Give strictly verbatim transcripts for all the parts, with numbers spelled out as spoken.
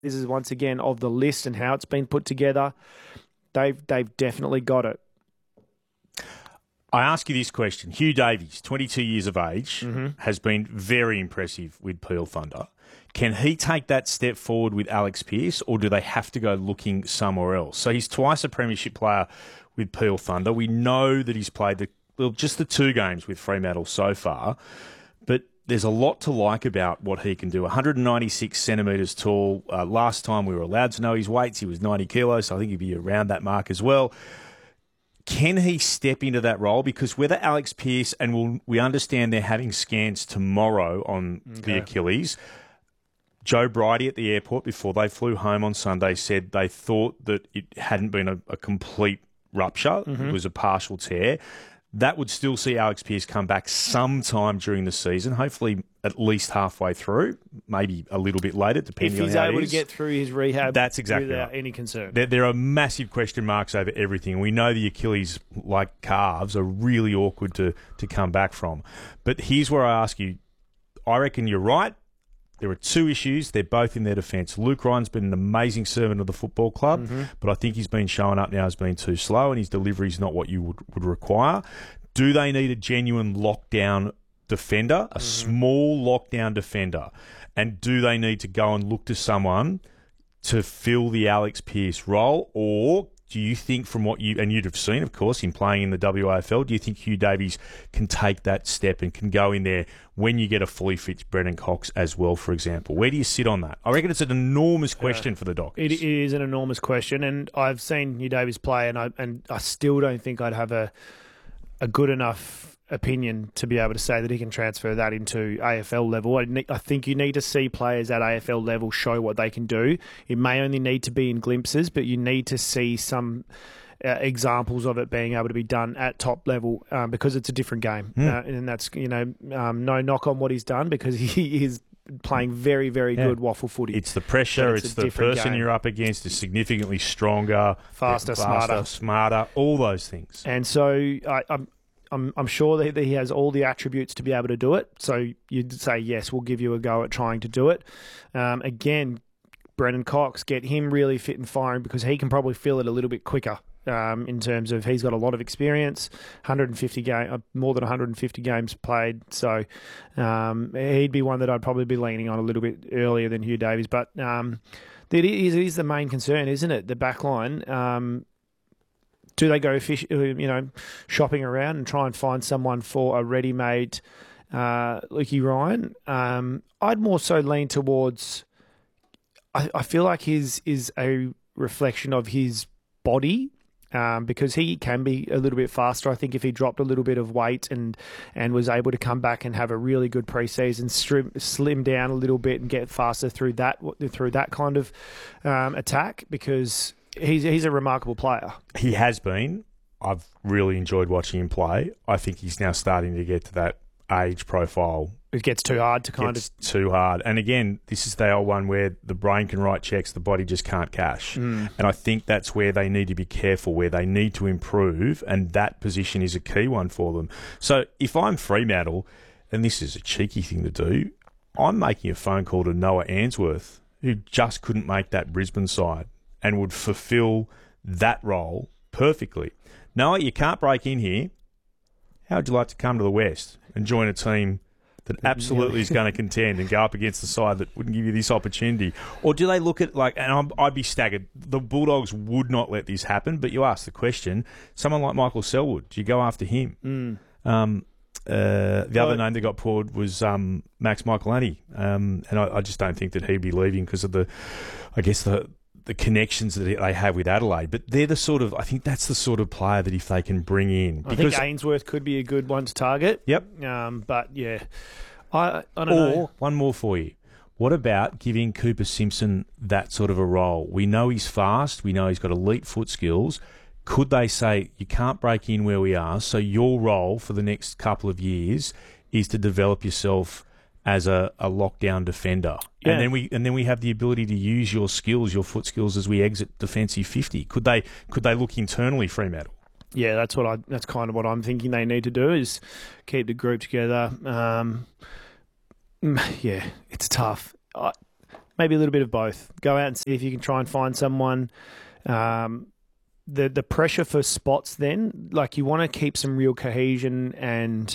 this is once again of the list and how it's been put together, they've they've definitely got it. I ask you this question. Hugh Davies, twenty-two years of age, mm-hmm. has been very impressive with Peel Thunder. Can he take that step forward with Alex Pearce, or do they have to go looking somewhere else? So he's twice a premiership player with Peel Thunder. We know that he's played the well, just the two games with Fremantle so far, but there's a lot to like about what he can do. one hundred ninety-six centimetres tall. Uh, last time we were allowed to know his weights, he was ninety kilos, so I think he'd be around that mark as well. Can he step into that role? Because whether Alex Pearce, and we'll, we understand they're having scans tomorrow on okay. the Achilles, Joe Bridie at the airport before they flew home on Sunday said they thought that it hadn't been a, a complete rupture. Mm-hmm. It was a partial tear. That would still see Alex Pearce come back sometime during the season, hopefully at least halfway through, maybe a little bit later, depending on how If he's able to get through his rehab That's exactly without right. any concern. There, there are massive question marks over everything. We know the Achilles, like calves, are really awkward to, to come back from. But here's where I ask you, I reckon you're right. There are two issues. They're both in their defence. Luke Ryan's been an amazing servant of the football club, mm-hmm. but I think he's been showing up now as being too slow and his delivery is not what you would, would require. Do they need a genuine lockdown defender, a mm-hmm. small lockdown defender? And do they need to go and look to someone to fill the Alex Pearce role? Or do you think from what you, and you'd have seen, of course, in playing in the W A F L, do you think Hugh Davies can take that step and can go in there when you get a fully fit Brennan Cox as well, for example? Where do you sit on that? I reckon it's an enormous question uh, for the Dockers. It, it is an enormous question, and I've seen Hugh Davies play, and I, and I still don't think I'd have a a good enough opinion to be able to say that he can transfer that into A F L level. I, ne- I think you need to see players at A F L level show what they can do. It may only need to be in glimpses, but you need to see some uh, examples of it being able to be done at top level um, because it's a different game. Mm. Uh, and that's, you know, um, no knock on what he's done because he is playing very, very yeah. good waffle footy. It's the pressure, it's, it's the person game. You're up against is significantly stronger, faster, faster smarter, smarter, all those things. And so I, I'm I'm I'm sure that he has all the attributes to be able to do it. So you'd say, yes, we'll give you a go at trying to do it. Um, again, Brennan Cox, get him really fit and firing because he can probably feel it a little bit quicker. Um, in terms of he's got a lot of experience, one hundred fifty game, uh, more than one hundred fifty games played. So um, he'd be one that I'd probably be leaning on a little bit earlier than Hugh Davies. But um, it is, it is the main concern, isn't it? The back line. Um, do they go fish, you know, shopping around and try and find someone for a ready-made uh, Lukey Ryan? Um, I'd more so lean towards. I, I feel like his is a reflection of his body. Um, because he can be a little bit faster. I think if he dropped a little bit of weight and and was able to come back and have a really good preseason, strim, slim down a little bit and get faster through that through that kind of um, attack, because he's he's a remarkable player. He has been. I've really enjoyed watching him play. I think he's now starting to get to that age profile. It gets too hard to kind gets of... too hard. And again, this is the old one where the brain can write checks, the body just can't cash. Mm. And I think that's where they need to be careful, where they need to improve, and that position is a key one for them. So if I'm Fremantle, and this is a cheeky thing to do, I'm making a phone call to Noah Answorth, who just couldn't make that Brisbane side and would fulfil that role perfectly. Noah, you can't break in here. How would you like to come to the West and join a team that absolutely is going to contend and go up against the side that wouldn't give you this opportunity? Or do they look at, like, and I'm, I'd be staggered, the Bulldogs would not let this happen, but you ask the question, someone like Michael Selwood, do you go after him? Mm. Um, uh, the other name that got poured was um, Max Michelani, um, and I, I just don't think that he'd be leaving because of the, I guess, the the connections that they have with Adelaide. But they're the sort of, I think that's the sort of player that if they can bring in. I think Ainsworth could be a good one to target. Yep. Um, but, yeah, I, I don't or, know. Or, one more for you. What about giving Cooper Simpson that sort of a role? We know he's fast. We know he's got elite foot skills. Could they say, you can't break in where we are, so your role for the next couple of years is to develop yourself as a, a lockdown defender? Yeah. And then we and then we have the ability to use your skills, your foot skills, as we exit defensive fifty. Could they could they look internally, Fremantle? Yeah, that's what I. That's kind of what I'm thinking they need to do is keep the group together. Um, yeah, it's tough. I, maybe a little bit of both. Go out and see if you can try and find someone. Um, the the pressure for spots then, like you want to keep some real cohesion and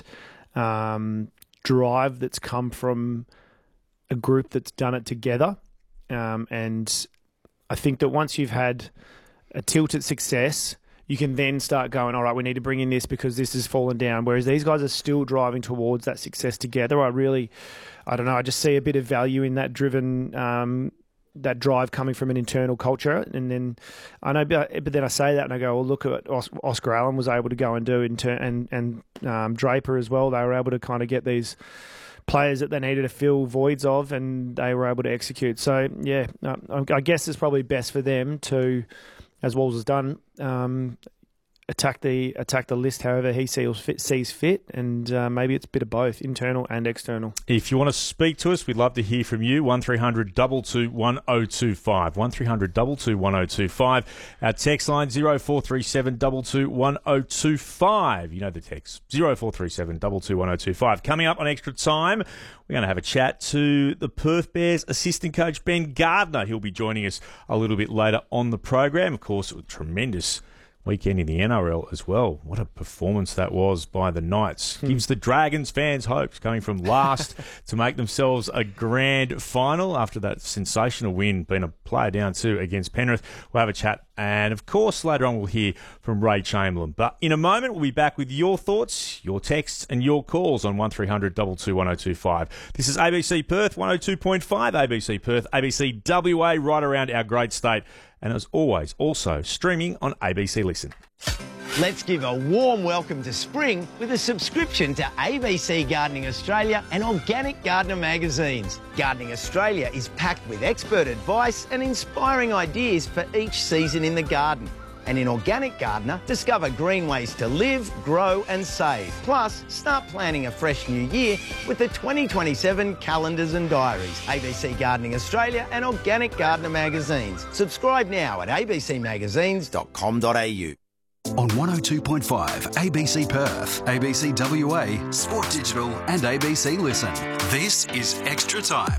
um, drive that's come from a group that's done it together. Um, and I think that once you've had a tilt at success, you can then start going, all right, we need to bring in this because this has fallen down. Whereas these guys are still driving towards that success together. I really, I don't know, I just see a bit of value in that driven, um, that drive coming from an internal culture. And then I know, but then I say that and I go, well, look at what Oscar Allen was able to go and do in turn, and, and um, Draper as well. They were able to kind of get these players that they needed to fill voids of, and they were able to execute. So, yeah, I guess it's probably best for them to, as Walls has done, um, attack the attack the list however he sees fit, sees fit, and uh, maybe it's a bit of both, internal and external. If you want to speak to us, we'd love to hear from you. one three hundred two two one oh two five. one three hundred two two one oh two five. Our text line zero four three seven two two one oh two five. You know the text. zero four three seven two two one oh two five. Coming up on Extra Time, we're going to have a chat to the Perth Bears assistant coach, Ben Gardner. He'll be joining us a little bit later on the program. Of course, it was tremendous weekend in the N R L as well. What a performance that was by the Knights. Hmm. Gives the Dragons fans hopes, going from last to make themselves a grand final after that sensational win, being a player down two against Penrith. We'll have a chat. And, of course, later on we'll hear from Ray Chamberlain. But in a moment, we'll be back with your thoughts, your texts and your calls on one three hundred two two one oh two five. This is A B C Perth, one oh two point five A B C Perth, A B C W A, right around our great state. And as always, also streaming on A B C Listen. Let's give a warm welcome to spring with a subscription to A B C Gardening Australia and Organic Gardener magazines. Gardening Australia is packed with expert advice and inspiring ideas for each season in the garden. And in Organic Gardener, discover green ways to live, grow and save. Plus, start planning a fresh new year with the twenty twenty-seven calendars and diaries. A B C Gardening Australia and Organic Gardener magazines. Subscribe now at a b c magazines dot com dot a u. On one oh two point five A B C Perth, A B C W A, Sport Digital and A B C Listen. This is Extra Time.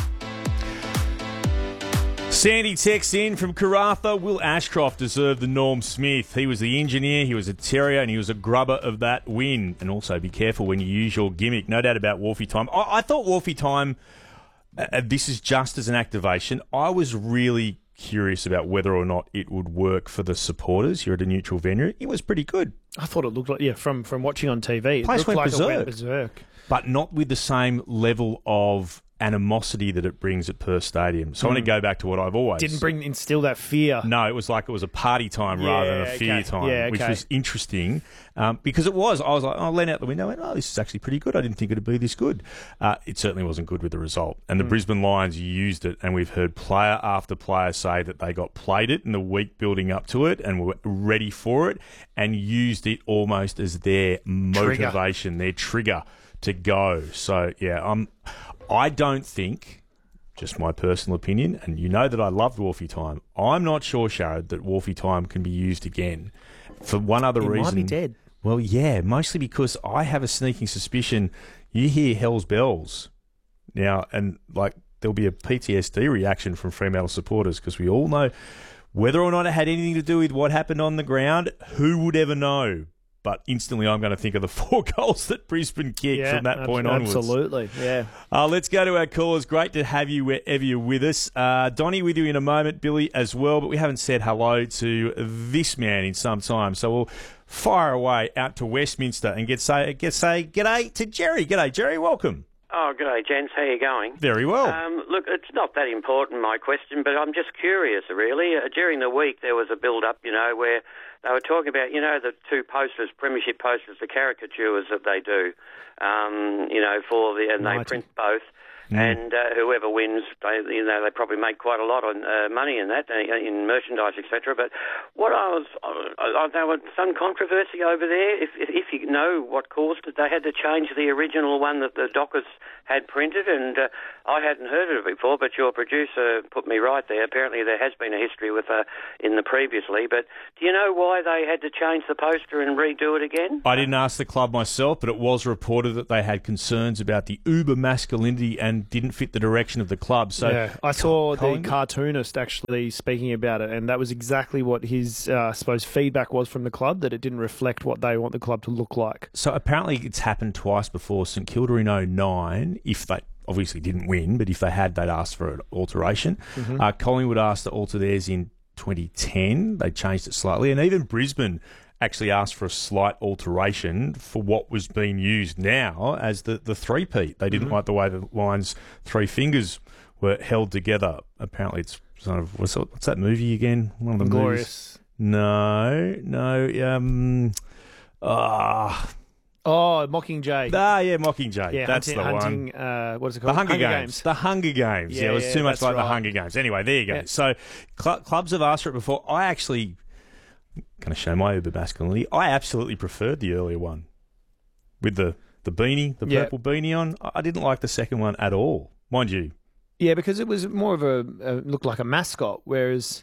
Sandy texts in from Karratha. Will Ashcroft deserve the Norm Smith? He was the engineer, he was a terrier, and he was a grubber of that win. And also be careful when you use your gimmick. No doubt about Wolfie Time. I, I thought Wolfie Time, uh, this is just as an activation. I was really curious about whether or not it would work for the supporters here at a neutral venue. It was pretty good. I thought it looked like, yeah, from, from watching on T V, it Place looked went like berserk. it went berserk. But not with the same level of animosity that it brings at Perth Stadium. So mm. I want to go back to what I've always... Didn't bring instill that fear. No, it was like it was a party time yeah, rather than a fear okay. time, yeah, okay. which was interesting um, because it was. I was like, I leaned out the window and went, oh, this is actually pretty good. I didn't think it would be this good. Uh, it certainly wasn't good with the result. And the mm. Brisbane Lions used it, and we've heard player after player say that they got played it in the week building up to it and were ready for it and used it almost as their motivation, trigger. their trigger to go. So, yeah, I'm, I don't think... just my personal opinion, and you know that I loved Wolfie Time. I'm not sure, Sharad, that Wolfie Time can be used again for one other he reason. Might be dead. Well, yeah, mostly because I have a sneaking suspicion you hear Hell's Bells now, and like there'll be a P T S D reaction from Fremantle supporters because we all know whether or not it had anything to do with what happened on the ground. Who would ever know? But instantly I'm going to think of the four goals that Brisbane kicked yeah, from that ab- point onwards. Absolutely, yeah. Uh, let's go to our callers. Great to have you wherever you're with us. Uh, Donnie with you in a moment, Billy as well, but we haven't said hello to this man in some time. So we'll fire away out to Westminster and get say, get say g'day to Jerry. G'day, Jerry. Welcome. Oh, g'day, gents. How you going? Very well. Um, look, it's not that important, my question, but I'm just curious, really. Uh, during the week, there was a build-up, you know, where they were talking about, you know, the two posters, premiership posters, the caricatures that they do, um, you know, for the, and they print both. Mm. And uh, whoever wins, they, you know, they probably make quite a lot on uh, money in that, uh, in merchandise, et cetera. But what I was, uh, there was some controversy over there. If, if, if you know what caused it, they had to change the original one that the Dockers had printed, and uh, I hadn't heard of it before. But your producer put me right there. Apparently, there has been a history with uh, in the previously. But do you know why they had to change the poster and redo it again? I didn't ask the club myself, but it was reported that they had concerns about the uber masculinity and and didn't fit the direction of the club. So yeah, I saw Colin- the cartoonist actually speaking about it, and that was exactly what his, uh, I suppose, feedback was from the club, that it didn't reflect what they want the club to look like. So apparently it's happened twice before. St Kilda in oh nine, if they obviously didn't win, but if they had, they'd asked for an alteration. Mm-hmm. Uh, Collingwood asked to alter theirs in twenty ten. They changed it slightly. And even Brisbane actually asked for a slight alteration for what was being used now as the, the three-peat. They didn't Mm-hmm. like the way the Lions' three fingers were held together. Apparently it's sort of, what's, what's that movie again? One of the movies. Glorious. No, no. Um, ah, Oh, Mockingjay. ah, yeah, Mockingjay. yeah, That's hunting, the one. hunting, uh, what is it The called? Hunger, Games. The Hunger Games. Yeah, Yeah, it was yeah, too much that's like the right. Hunger Games. Anyway, there you go. Yeah. So cl- clubs have asked for it before. I actually, going to show my uber masculinity, I absolutely preferred the earlier one with the, the beanie, the Yeah. purple beanie on. I I didn't like the second one at all. Mind you, Yeah, because it was more of a, uh, looked like a mascot, whereas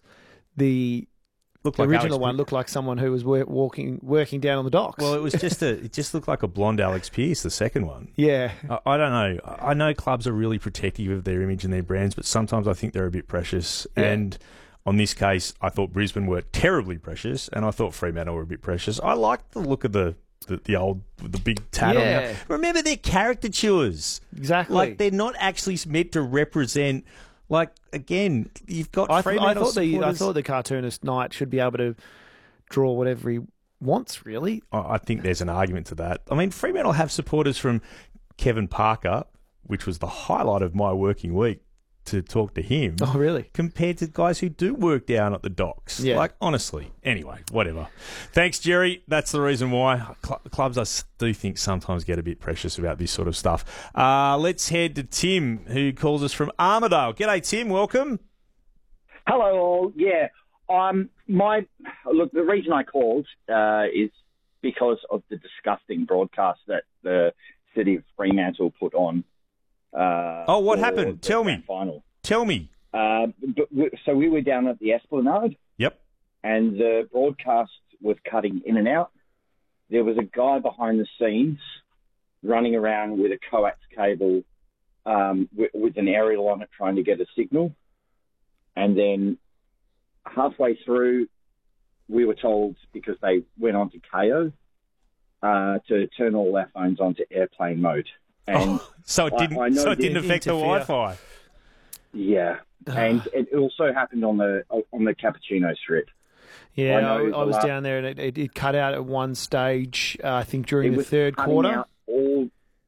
the looked the like original Alex one Pierce. looked like someone who was wor- walking, working down on the docks. Well, it was just a. It just looked like a blonde Alex Pierce, the second one. yeah. I, I don't know. I know clubs are really protective of their image and their brands, but sometimes I think they're a bit precious. Yeah. And on this case, I thought Brisbane were terribly precious, and I thought Fremantle were a bit precious. I liked the look of the the, the old the big tat on Yeah. there. Remember, they're caricatures. Exactly. Like they're not actually meant to represent. Like again, you've got I, th- I Fremantle thought the I supporters- thought the cartoonist Knight should be able to draw whatever he wants, really. I I think there's an argument to that. I mean, Fremantle have supporters from Kevin Parker, which was the highlight of my working week, to talk to him. Oh, really? Compared to guys who do work down at the docks. Yeah. Like, honestly. Anyway, whatever. Thanks, Jerry. That's the reason why. Cl- clubs, I s- do think, sometimes get a bit precious about this sort of stuff. Uh, let's head to Tim, who calls us from Armidale. G'day, Tim. Welcome. Hello, all. Yeah, um, my look. The reason I called uh, is because of the disgusting broadcast that the city of Fremantle put on. Uh, Oh, what for happened? the Tell me. grand Final. Tell me. Uh, but we, so we were down at the Esplanade, Yep. and the broadcast was cutting in and out. There was a guy behind the scenes running around with a coax cable um, with, with an aerial on it, trying to get a signal. And then halfway through, we were told, because they went on to K O, uh, to turn all our phones onto airplane mode. And Oh, so it I- didn't, I know so it the didn't affect the interfere. Wi-Fi. yeah, and it also happened on the on the Cappuccino Strip. Yeah, I I, know I, the was la- down there, and it, it, it cut out at one stage. Uh, I think during It the was third cutting quarter. out all.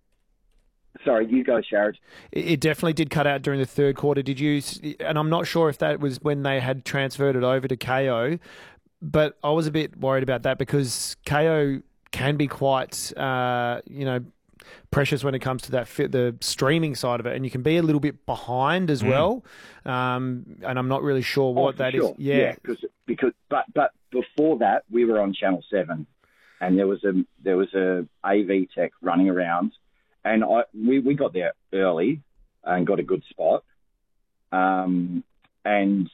Sorry, you go, Sharad. It, it definitely did cut out during the third quarter. Did you? s- And I'm not sure if that was when they had transferred it over to K O, but I was a bit worried about that because K O can be quite, uh, you know, precious when it comes to that fit, the streaming side of it, and you can be a little bit behind as well. Um, and I'm not really sure what Oh, for that is. sure. Yeah, because because but but before that, we were on Channel Seven, and there was a there was a A V tech running around, and I we, we got there early and got a good spot. Um, and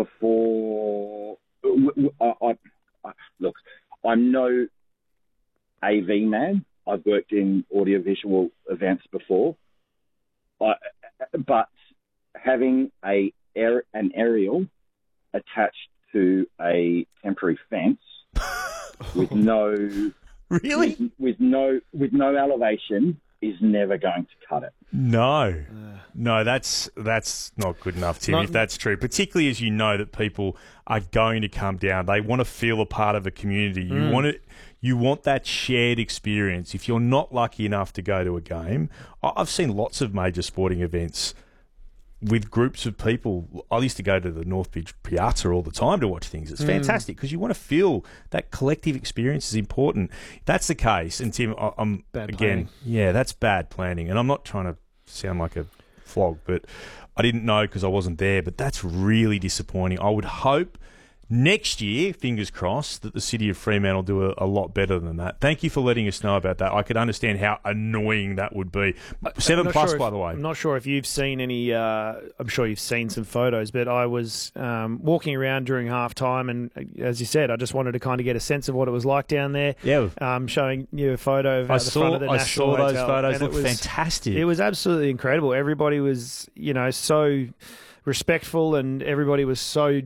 before w- w- I, I, I look, I'm no A V man. I've worked in audiovisual events before, I, but having a air, an aerial attached to a temporary fence with no Really? with, with no with no elevation is never going to cut it. No, no, that's that's not good enough, Tim. Not- if that's true, particularly as you know that people are going to come down, they want to feel a part of a community. You want it, you want that shared experience. If you're not lucky enough to go to a game, I- I've seen lots of major sporting events with groups of people. I used to go to the North Beach Piazza all the time to watch things. It's fantastic because you want to feel that collective experience is important. If that's the case, and Tim, I- I'm Bad again, planning. yeah, that's bad planning. And I'm not trying to sound like a flog, but I didn't know because I wasn't there. But that's really disappointing. I would hope Next year, fingers crossed, that the city of Fremantle do a, a lot better than that. Thank you for letting us know about that. I could understand how annoying that would be. Seven plus, sure by if, the way. I'm not sure if you've seen any. Uh, I'm sure you've seen some photos, but I was um, walking around during half time, and as you said, I just wanted to kind of get a sense of what it was like down there. Yeah, um, showing you a photo of I the saw. front of the I National saw those Hotel, photos. and Look it was fantastic. It was absolutely incredible. Everybody was, you know, so respectful, and everybody was so